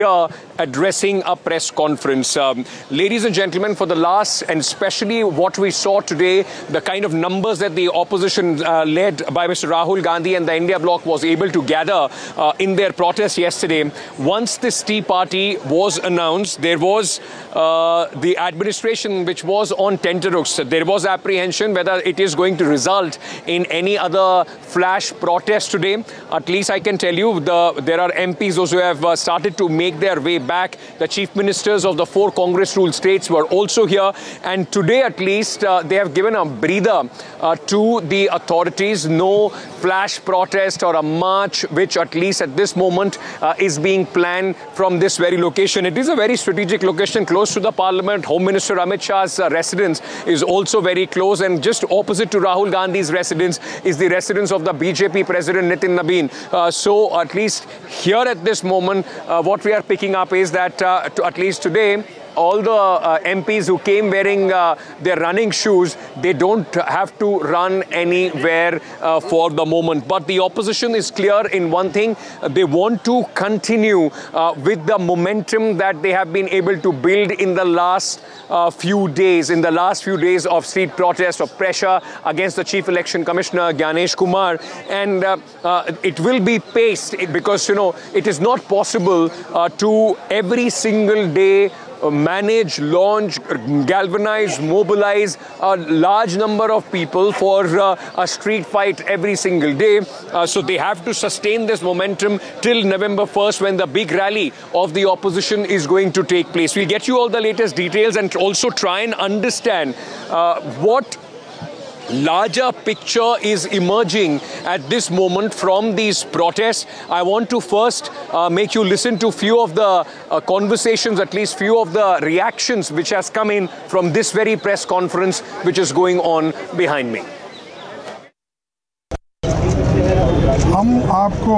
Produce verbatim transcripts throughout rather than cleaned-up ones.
Uh, addressing a press conference. Um, ladies and gentlemen, for the last, and especially what we saw today, the kind of numbers that the opposition uh, led by Mister Rahul Gandhi and the India Bloc was able to gather uh, in their protest yesterday. Once this Tea Party was announced, there was uh, the administration which was on tenterhooks. There was apprehension whether it is going to result in any other flash protest today. At least I can tell you, the, there are M Ps those who have uh, started to make their way back. The chief ministers of the four Congress-ruled states were also here, and today at least uh, they have given a breather uh, to the authorities. No flash protest or a march, which at least at this moment uh, is being planned from this very location. It is a very strategic location close to the parliament. Home Minister Amit Shah's uh, residence is also very close, and just opposite to Rahul Gandhi's residence is the residence of the B J P president Nitin Nabin. Uh, so at least here at this moment, uh, what we are picking up is that uh, to at least today, all the uh, M Ps who came wearing uh, their running shoes, they don't have to run anywhere uh, for the moment. But the opposition is clear in one thing: they want to continue uh, with the momentum that they have been able to build in the last uh, few days, in the last few days of street protest, of pressure against the Chief Election Commissioner Gyanesh Kumar. And uh, uh, it will be paced because, you know, it is not possible uh, to every single day Uh, manage, launch, galvanize, mobilize a large number of people for uh, a street fight every single day. Uh, so they have to sustain this momentum till November first, when the big rally of the opposition is going to take place. We'll get you all the latest details and also try and understand uh, what larger picture is emerging at this moment from these protests. I want to first uh, make you listen to few of the uh, conversations, at least few of the reactions which has come in from this very press conference which is going on behind me. हम आपको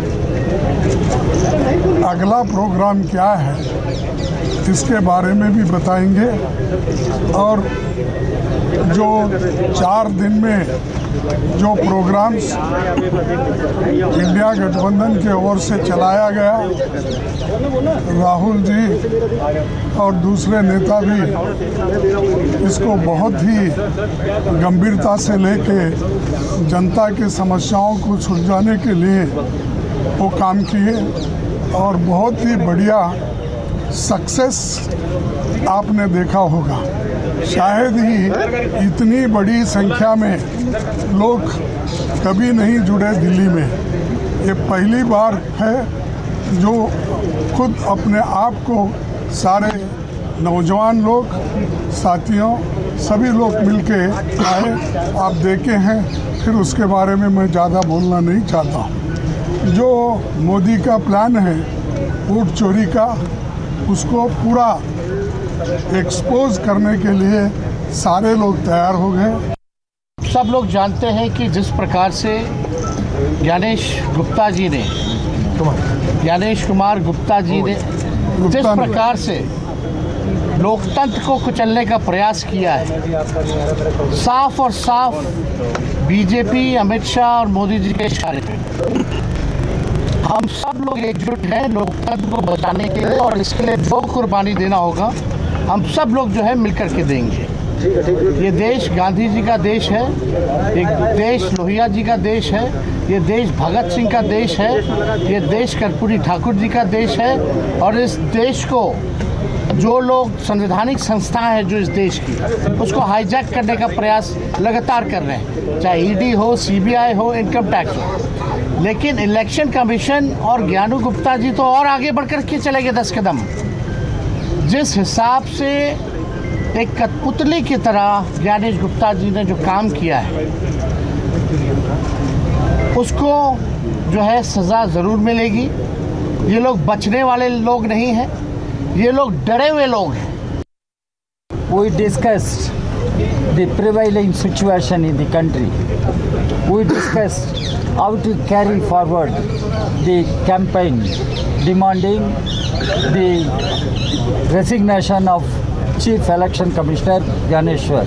अगला programme क्या है इसके बारे में भी बताएंगे, और जो चार दिन में जो प्रोग्राम्स इंडिया गठबंधन के ओर से चलाया गया, राहुल जी और दूसरे नेता भी इसको बहुत ही गंभीरता से लेके जनता की समस्याओं को सुलझाने के लिए वो काम किए, और बहुत ही बढ़िया सक्सेस आपने देखा होगा। शायद ही इतनी बड़ी संख्या में लोग कभी नहीं जुड़े दिल्ली में। ये पहली बार है जो खुद अपने आप को सारे नौजवान लोग, साथियों, सभी लोग मिलके आए। आप देखे हैं, फिर उसके बारे में मैं ज़्यादा बोलना नहीं चाहता। जो मोदी का प्लान है वोट चोरी का, उसको पूरा एक्सपोज करने के लिए सारे लोग तैयार हो गए। सब लोग जानते हैं कि जिस प्रकार से ज्ञानेश गुप्ता जी ने ज्ञानेश कुमार गुप्ता जी ने जिस प्रकार से लोकतंत्र को कुचलने का प्रयास किया है, साफ और साफ बीजेपी, अमित शाह और मोदी जी के इशारे। हम सब लोग एकजुट हैं लोकतंत्र को बचाने के लिए, और इसके लिए जो कुर्बानी देना होगा हम सब लोग जो है मिलकर के देंगे। ये देश गांधी जी का देश है, एक देश लोहिया जी का देश है, ये देश भगत सिंह का देश है, ये देश कर्पूरी ठाकुर जी का देश है, और इस देश को जो लोग संवैधानिक संस्थाएं हैं जो इस देश की, उसको हाईजैक करने का प्रयास लगातार कर रहे हैं, चाहे ईडी हो, सीबीआई हो, इनकम टैक्स हो। लेकिन इलेक्शन कमीशन और ज्ञानू गुप्ता जी तो और आगे बढ़कर के चले गए दस कदम। जिस हिसाब से एक कठपुतली की तरह ज्ञानेश गुप्ता जी ने जो काम किया है, उसको जो है सज़ा ज़रूर मिलेगी। ये लोग बचने वाले लोग नहीं हैं, ये लोग डरे हुए लोग हैं। We discussed the prevailing situation in the country. We discussed how to carry forward the campaign demanding the resignation of Chief Election Commissioner Gyaneshwar.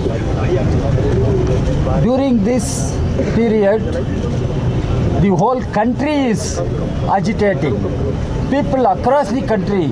During this period, the whole country is agitating. People across the country